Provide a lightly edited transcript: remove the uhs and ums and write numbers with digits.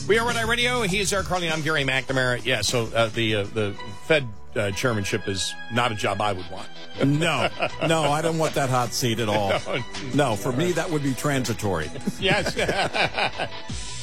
We are Red Eye Radio. He is Eric Carly. I'm Gary McNamara. Yeah, so the Fed chairmanship is not a job I would want. No, I don't want that hot seat at all. No, for me, that would be transitory. Yes.